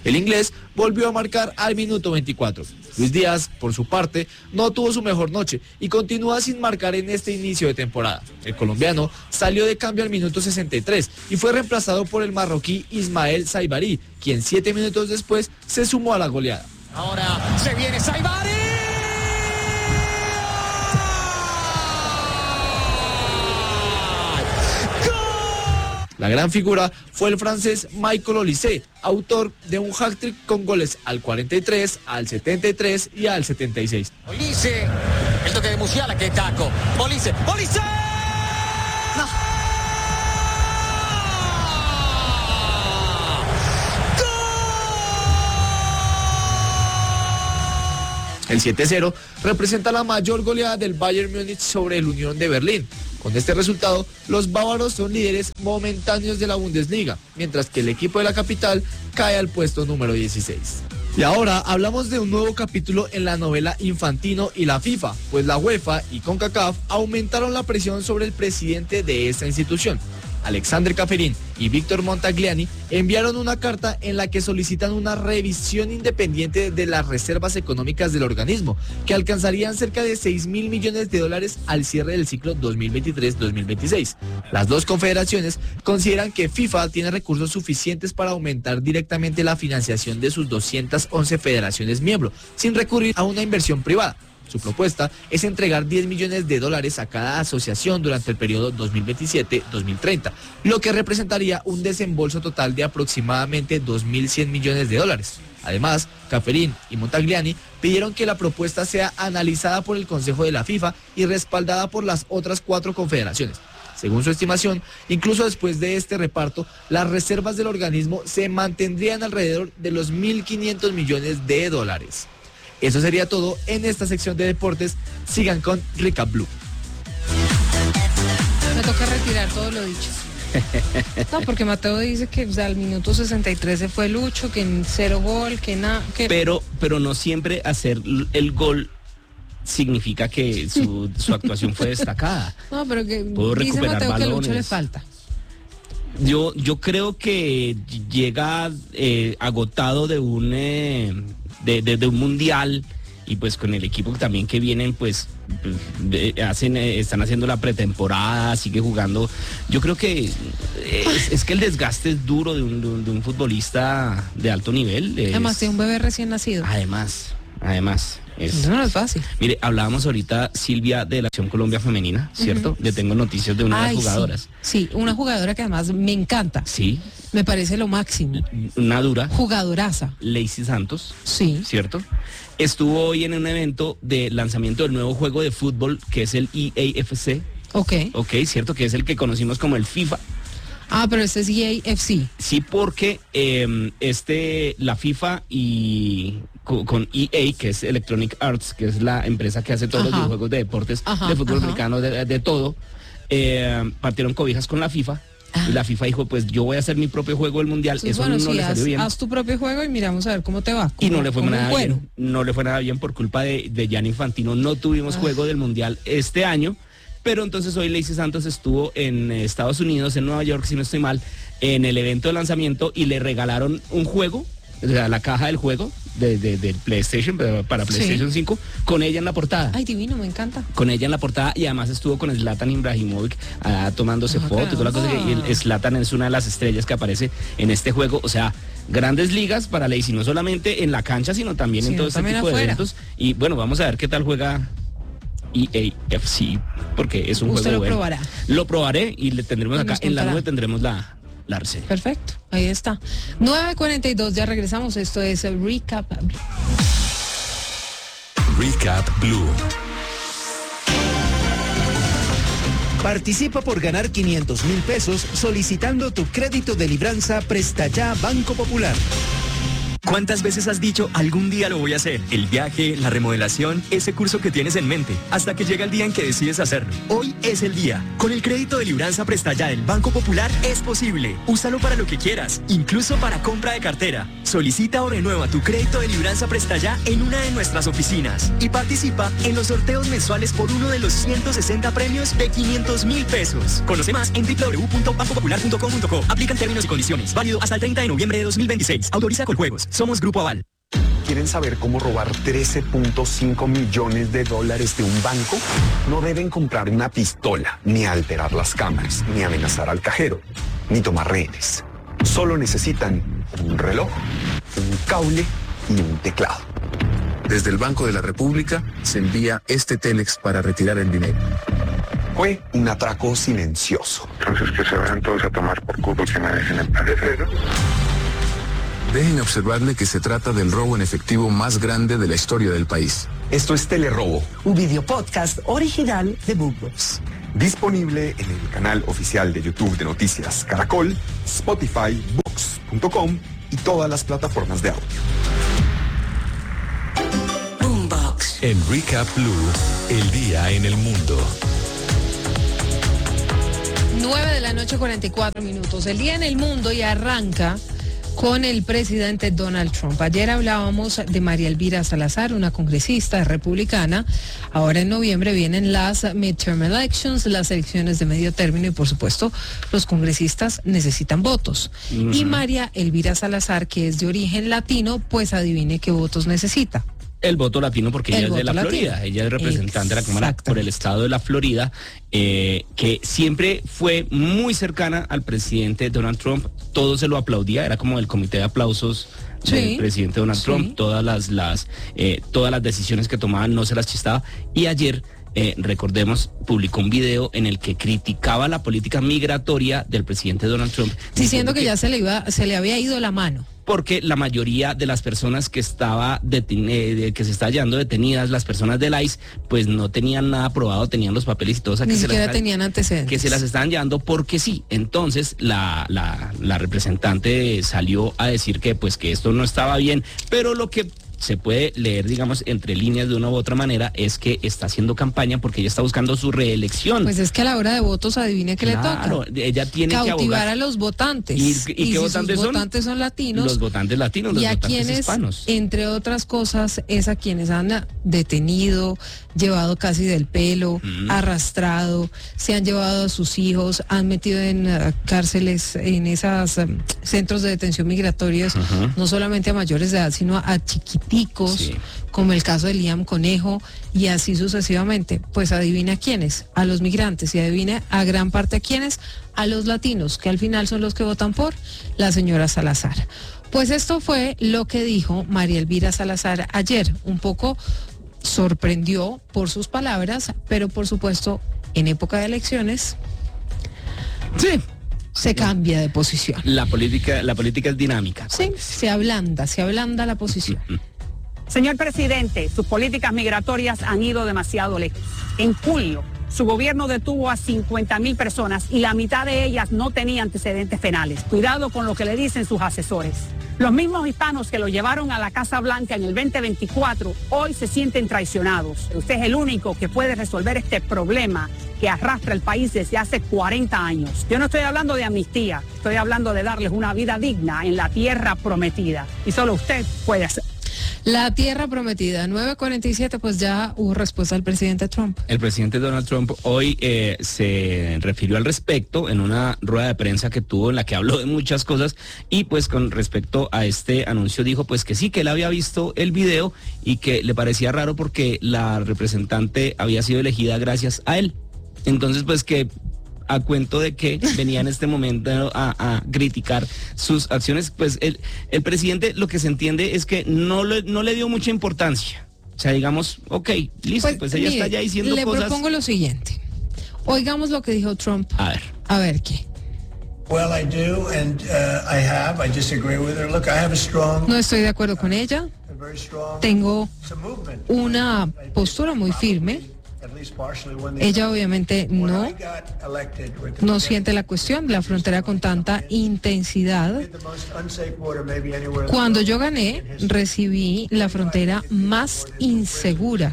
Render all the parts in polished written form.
El inglés volvió a marcar al minuto 24. Luis Díaz, por su parte, no tuvo su mejor noche y continúa sin marcar en este inicio de temporada. El colombiano salió de cambio al minuto 63 y fue reemplazado por el marroquí Ismael Saibari, quien 7 minutos después se sumó a la goleada. Ahora se viene Saibari. La gran figura fue el francés Michael Olise, autor de un hat-trick con goles al 43, al 73 y al 76. Olise, el toque de Musiala, que taco. Olise, Olise. No. El 7-0 representa la mayor goleada del Bayern Múnich sobre el Unión de Berlín. Con este resultado, los bávaros son líderes momentáneos de la Bundesliga, mientras que el equipo de la capital cae al puesto número 16. Y ahora hablamos de un nuevo capítulo en la novela Infantino y la FIFA, pues la UEFA y CONCACAF aumentaron la presión sobre el presidente de esta institución. Alexandre Ceferin y Víctor Montagliani enviaron una carta en la que solicitan una revisión independiente de las reservas económicas del organismo, que alcanzarían cerca de $6.000 millones al cierre del ciclo 2023-2026. Las dos confederaciones consideran que FIFA tiene recursos suficientes para aumentar directamente la financiación de sus 211 federaciones miembros, sin recurrir a una inversión privada. Su propuesta es entregar $10 millones a cada asociación durante el periodo 2027-2030, lo que representaría un desembolso total de aproximadamente $2.100 millones. Además, Ceferin y Montagliani pidieron que la propuesta sea analizada por el Consejo de la FIFA y respaldada por las otras 4 confederaciones. Según su estimación, incluso después de este reparto, las reservas del organismo se mantendrían alrededor de los $1.500 millones. Eso sería todo en esta sección de deportes. Sigan con Recap Blue. Me toca retirar todo lo dicho. No, porque Mateo dice que al minuto 63 se fue Lucho, que en 0 gol, que nada. Que... Pero no siempre hacer el gol significa que su actuación fue destacada. No, pero que dice Mateo balones. que Lucho le falta. Yo creo que llega agotado de un mundial, y pues con el equipo también que vienen, pues están haciendo la pretemporada, sigue jugando. Yo creo que es que el desgaste es duro de un futbolista de alto nivel. Además de un bebé recién nacido. Además. Eso no es fácil. Mire, hablábamos ahorita, Silvia, de la Selección Colombia femenina, ¿cierto? Le tengo noticias de una de las jugadoras. Sí, una jugadora que además me encanta. Sí. Me parece lo máximo. Una dura. Jugadoraza. Lacey Santos. Sí. ¿Cierto? Estuvo hoy en un evento de lanzamiento del nuevo juego de fútbol, que es el EAFC. Ok, ¿cierto? Que es el que conocimos como el FIFA. Ah, pero este es EAFC. Sí, porque la FIFA y con EA, que es Electronic Arts, que es la empresa que hace todos los videojuegos de deportes, de fútbol americano, de todo, partieron cobijas con la FIFA. Y la FIFA dijo, pues yo voy a hacer mi propio juego del mundial. Entonces, eso no le salió bien. Haz tu propio juego y miramos a ver cómo te va. Y no le fue nada bien. No le fue nada bien por culpa de Gianni Infantino. No tuvimos juego del mundial este año. Pero entonces hoy Lacey Santos estuvo en Estados Unidos, en Nueva York, si no estoy mal, en el evento de lanzamiento, y le regalaron un juego, o sea, la caja del juego del PlayStation, para PlayStation 5, con ella en la portada. Ay, divino, me encanta. Con ella en la portada, y además estuvo con Zlatan Ibrahimovic tomándose fotos y toda la cosa. Y Zlatan es una de las estrellas que aparece en este juego. O sea, grandes ligas para Lacey, no solamente en la cancha, sino también en todo este tipo de eventos. Y bueno, vamos a ver qué tal juega EAFC, porque es un juego bueno. Probará. Lo probaré y le tendremos acá en la nube, tendremos la reseña. Perfecto, ahí está. 9:42, ya regresamos. Esto es el Recap Blue. Recap Blue. Participa por ganar 500.000 pesos solicitando tu crédito de libranza Presta Ya Banco Popular. ¿Cuántas veces has dicho, algún día lo voy a hacer? El viaje, la remodelación, ese curso que tienes en mente, hasta que llega el día en que decides hacerlo. Hoy es el día. Con el crédito de libranza Presta Ya del Banco Popular es posible. Úsalo para lo que quieras, incluso para compra de cartera. Solicita o renueva tu crédito de Libranza Presta Ya en una de nuestras oficinas y participa en los sorteos mensuales por uno de los 160 premios de 500.000 pesos. Conoce más en www.bancopopular.com.co. Aplican términos y condiciones. Válido hasta el 30 de noviembre de 2026. Autoriza Coljuegos. Somos Grupo Aval. ¿Quieren saber cómo robar $13.5 millones de un banco? No deben comprar una pistola, ni alterar las cámaras, ni amenazar al cajero, ni tomar rehenes. Solo necesitan un reloj, un cable y un teclado. Desde el Banco de la República se envía este Telex para retirar el dinero. Fue un atraco silencioso. Entonces que se vayan todos a tomar por culo, que me dejen en paz. Déjenme observarle que se trata del robo en efectivo más grande de la historia del país. Esto es Telerobo, un video podcast original de BookBox. Disponible en el canal oficial de YouTube de Noticias Caracol, Spotify, Books.com y todas las plataformas de audio. BoomBox. En Recap Blue, el día en el mundo. 9:44 a.m. El día en el mundo y arranca con el presidente Donald Trump. Ayer hablábamos de María Elvira Salazar, una congresista republicana. Ahora en noviembre vienen las midterm elections, las elecciones de medio término y por supuesto los congresistas necesitan votos. Y María Elvira Salazar, que es de origen latino, pues adivine qué votos necesita. El voto latino, porque ella es de la Florida, ella es representante de la Cámara por el estado de la Florida, que siempre fue muy cercana al presidente Donald Trump, todo se lo aplaudía, era como el comité de aplausos del presidente Donald Trump, todas las decisiones que tomaban no se las chistaba, y ayer recordemos, publicó un video en el que criticaba la política migratoria del presidente Donald Trump, diciendo que ya se le había ido la mano. Porque la mayoría de las personas que se está hallando detenidas, las personas del ICE, pues no tenían nada aprobado, tenían los papeles y todo, o sea, ni siquiera tenían antecedentes. Que se las estaban llevando porque sí. Entonces la representante salió a decir que pues que esto no estaba bien, pero lo que se puede leer, digamos, entre líneas de una u otra manera, es que está haciendo campaña porque ella está buscando su reelección. Pues es que a la hora de votos, adivine qué le toca. Ella tiene que cautivar a los votantes. ¿Y qué si votantes son? Votantes son latinos. Los votantes latinos, los votantes hispanos. Entre otras cosas, es a quienes han detenido, llevado casi del pelo, arrastrado, se han llevado a sus hijos, han metido en cárceles, en esos centros de detención migratorios, no solamente a mayores de edad, sino a chiquitos, como el caso de Liam Conejo, y así sucesivamente. Pues adivina quiénes, a los migrantes, y adivina a gran parte a quiénes, a los latinos, que al final son los que votan por la señora Salazar. Pues esto fue lo que dijo María Elvira Salazar ayer. Un poco sorprendió por sus palabras, pero por supuesto en época de elecciones se cambia de posición. La política es dinámica. Sí, se ablanda la posición. Señor presidente, sus políticas migratorias han ido demasiado lejos. En julio, su gobierno detuvo a 50,000 personas y la mitad de ellas no tenía antecedentes penales. Cuidado con lo que le dicen sus asesores. Los mismos hispanos que lo llevaron a la Casa Blanca en el 2024 hoy se sienten traicionados. Usted es el único que puede resolver este problema que arrastra el país desde hace 40 años. Yo no estoy hablando de amnistía, estoy hablando de darles una vida digna en la tierra prometida. Y solo usted puede hacer. La tierra prometida, 9:47, pues ya hubo respuesta del presidente Trump. El presidente Donald Trump hoy se refirió al respecto en una rueda de prensa que tuvo, en la que habló de muchas cosas, y pues con respecto a este anuncio dijo pues que sí, que él había visto el video y que le parecía raro porque la representante había sido elegida gracias a él. Entonces pues que a cuento de que venía en este momento a criticar sus acciones, pues el presidente, lo que se entiende es que no le dio mucha importancia. O sea, digamos, ok, listo, pues ella está ya diciendo cosas. Le propongo lo siguiente. Oigamos lo que dijo Trump. A ver qué. Well, I do, and I disagree with her. Look, I have a strong. No estoy de acuerdo con ella. Tengo una postura muy firme. Ella obviamente no siente la cuestión de la frontera con tanta intensidad. Cuando yo gané, recibí la frontera más insegura.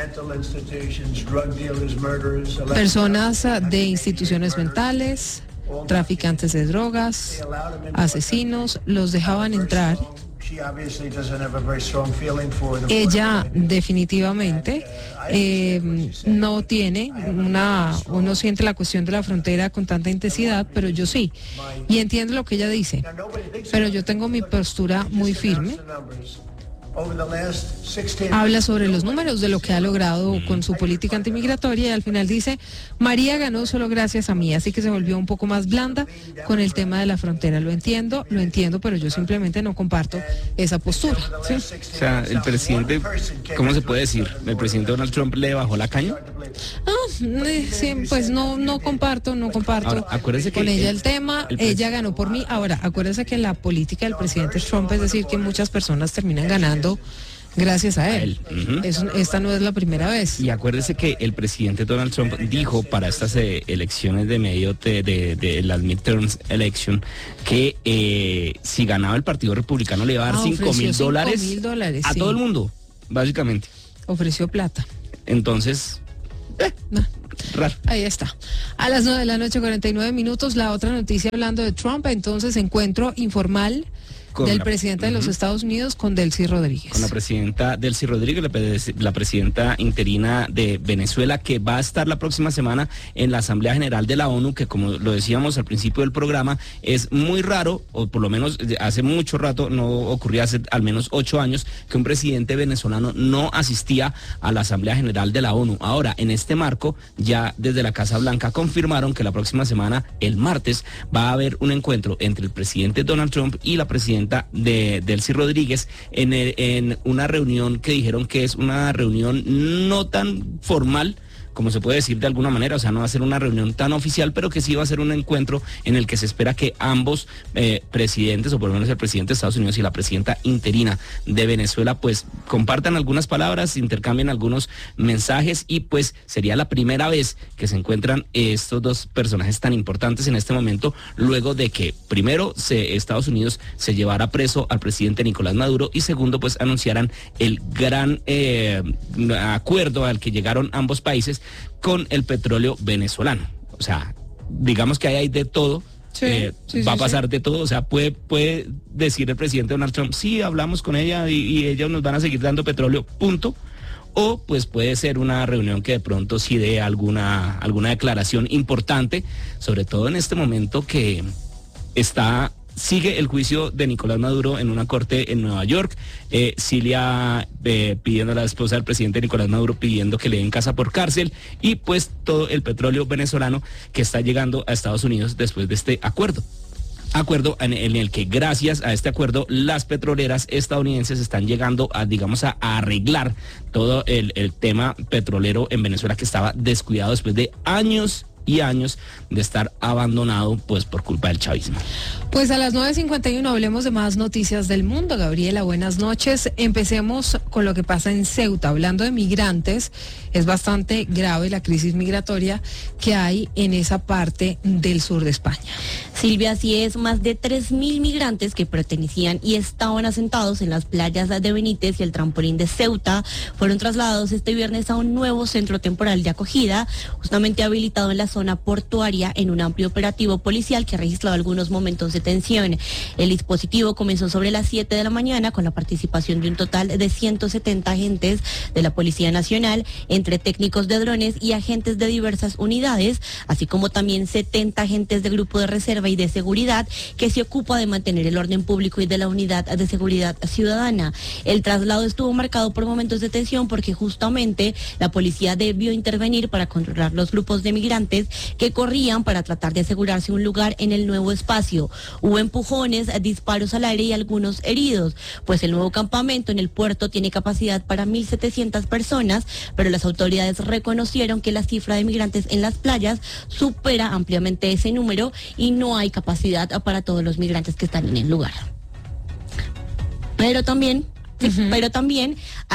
Personas de instituciones mentales, traficantes de drogas, asesinos, los dejaban entrar. Ella definitivamente no tiene uno siente la cuestión de la frontera con tanta intensidad, pero yo sí. Y entiendo lo que ella dice, pero yo tengo mi postura muy firme. Habla sobre los números de lo que ha logrado con su política antimigratoria y al final dice, María ganó solo gracias a mí, así que se volvió un poco más blanda con el tema de la frontera. Lo entiendo, pero yo simplemente no comparto esa postura. ¿Sí? O sea, el presidente, ¿cómo se puede decir? ¿El presidente Donald Trump le bajó la caña? Sí, pues no comparto Ahora, acuérdese que con ella el tema, ella ganó por mí. Ahora, acuérdese que la política del presidente Trump es decir que muchas personas terminan ganando gracias a él. Esta no es la primera vez. Y acuérdese que el presidente Donald Trump dijo para estas elecciones de medio de las midterms election que si ganaba el Partido Republicano le iba a dar $5,000 a todo el mundo, básicamente. Ofreció plata. Entonces, raro. Ahí está. A las 9:49 la otra noticia hablando de Trump, entonces encuentro informal del presidente de los Estados Unidos con Delcy Rodríguez. Con la presidenta Delcy Rodríguez, la presidenta interina de Venezuela, que va a estar la próxima semana en la Asamblea General de la ONU, que como lo decíamos al principio del programa, es muy raro, o por lo menos hace mucho rato, no ocurría hace al menos 8 años, que un presidente venezolano no asistía a la Asamblea General de la ONU. Ahora, en este marco, ya desde la Casa Blanca confirmaron que la próxima semana, el martes, va a haber un encuentro entre el presidente Donald Trump y la presidenta de Delcy Rodríguez en una reunión que dijeron que es una reunión no tan formal, como se puede decir de alguna manera, o sea, no va a ser una reunión tan oficial, pero que sí va a ser un encuentro en el que se espera que ambos presidentes, o por lo menos el presidente de Estados Unidos y la presidenta interina de Venezuela, pues compartan algunas palabras, intercambien algunos mensajes y pues sería la primera vez que se encuentran estos dos personajes tan importantes en este momento, luego de que primero Estados Unidos se llevara preso al presidente Nicolás Maduro y segundo pues anunciaran el gran acuerdo al que llegaron ambos países con el petróleo venezolano. O sea, digamos que ahí hay de todo. Va a pasar de todo. O sea, puede decir el presidente Donald Trump, sí, hablamos con ella y ellos nos van a seguir dando petróleo, punto. O pues puede ser una reunión que de pronto sí dé alguna declaración importante, sobre todo en este momento que sigue el juicio de Nicolás Maduro en una corte en Nueva York. Cilia pidiendo a la esposa del presidente Nicolás Maduro pidiendo que le den casa por cárcel y pues todo el petróleo venezolano que está llegando a Estados Unidos después de este acuerdo en el que gracias a este acuerdo las petroleras estadounidenses están llegando a arreglar todo el tema petrolero en Venezuela, que estaba descuidado después de años y años de estar abandonado pues por culpa del chavismo. Pues a las 9:51 hablemos de más noticias del mundo. Gabriela, buenas noches. Empecemos con lo que pasa en Ceuta. Hablando de migrantes, es bastante grave la crisis migratoria que hay en esa parte del sur de España. Silvia, así es, más de 3.000 migrantes que pertenecían y estaban asentados en las playas de Benítez y el trampolín de Ceuta fueron trasladados este viernes a un nuevo centro temporal de acogida, justamente habilitado en la zona portuaria, en un amplio operativo policial que ha registrado algunos momentos de tensión. El dispositivo comenzó sobre las 7 de la mañana con la participación de un total de 170 agentes de la Policía Nacional, entre técnicos de drones y agentes de diversas unidades, así como también 70 agentes del Grupo de Reserva y de Seguridad que se ocupa de mantener el orden público y de la Unidad de Seguridad Ciudadana. El traslado estuvo marcado por momentos de tensión porque justamente la policía debió intervenir para controlar los grupos de migrantes que corrían para tratar de asegurarse un lugar en el nuevo espacio. Hubo empujones, disparos al aire y algunos heridos, pues el nuevo campamento en el puerto tiene capacidad para 1.700 personas, pero las autoridades reconocieron que la cifra de migrantes en las playas supera ampliamente ese número y no hay capacidad para todos los migrantes que están en el lugar. Pero también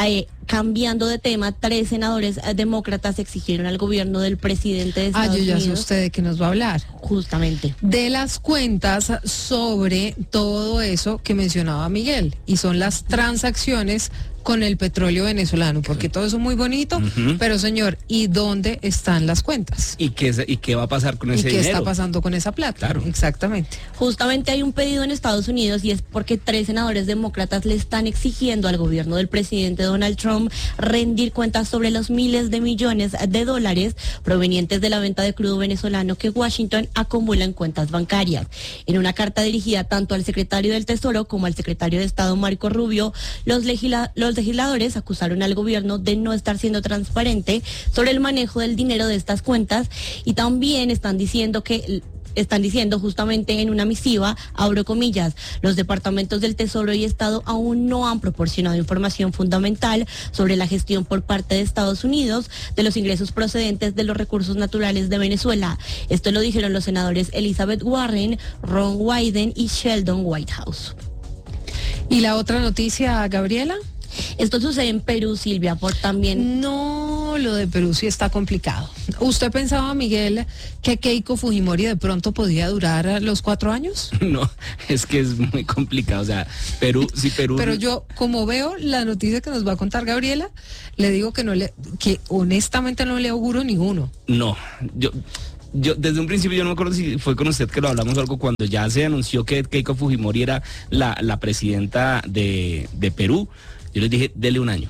cambiando de tema, 3 senadores demócratas exigieron al gobierno del presidente de Estados yo ya sé Unidos. usted de qué nos va a hablar. Justamente. De las cuentas sobre todo eso que mencionaba Miguel, y son las transacciones con el petróleo venezolano, porque todo eso es muy bonito, pero señor, ¿y dónde están las cuentas? ¿Y qué va a pasar con ese ¿Y qué dinero? está pasando con esa plata? Claro. Exactamente. Justamente hay un pedido en Estados Unidos y es porque 3 senadores demócratas le están exigiendo al gobierno del presidente Donald Trump rendir cuentas sobre los miles de millones de dólares provenientes de la venta de crudo venezolano que Washington acumula en cuentas bancarias. En una carta dirigida tanto al secretario del Tesoro como al secretario de Estado Marco Rubio, los legisladores acusaron al gobierno de no estar siendo transparente sobre el manejo del dinero de estas cuentas y también están diciendo justamente en una misiva, abro comillas, los departamentos del Tesoro y Estado aún no han proporcionado información fundamental sobre la gestión por parte de Estados Unidos de los ingresos procedentes de los recursos naturales de Venezuela. Esto lo dijeron los senadores Elizabeth Warren, Ron Wyden y Sheldon Whitehouse. ¿Y la otra noticia, Gabriela? Esto sucede en Perú, Silvia, por también... No, lo de Perú sí está complicado. ¿Usted pensaba, Miguel, que Keiko Fujimori de pronto podía durar los 4 años? No, es que es muy complicado. O sea, Perú. Pero yo, como veo la noticia que nos va a contar Gabriela, le digo que honestamente no le auguro ninguno. No, yo desde un principio, yo no me acuerdo si fue con usted que lo hablamos algo, cuando ya se anunció que Keiko Fujimori era la presidenta de Perú, yo les dije, dele un año.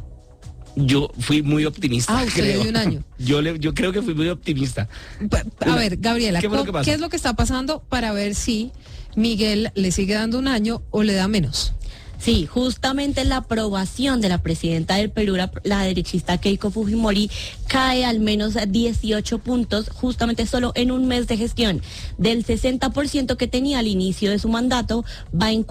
Yo fui muy optimista. Usted le dio un año. Yo creo que fui muy optimista. A ver, Gabriela, ¿qué es lo que está pasando para ver si Miguel le sigue dando un año o le da menos? Sí, justamente la aprobación de la presidenta del Perú, la derechista Keiko Fujimori, cae al menos 18 puntos, justamente solo en un mes de gestión. Del 60% que tenía al inicio de su mandato, va en